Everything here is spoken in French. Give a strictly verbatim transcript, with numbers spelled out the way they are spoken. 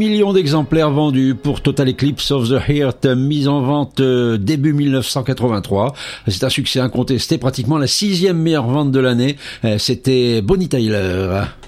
Millions d'exemplaires vendus pour Total Eclipse of the Heart, mise en vente euh, début mille neuf cent quatre-vingt-trois. C'est un succès incontesté, pratiquement la sixième meilleure vente de l'année. Euh, C'était Bonnie Tyler.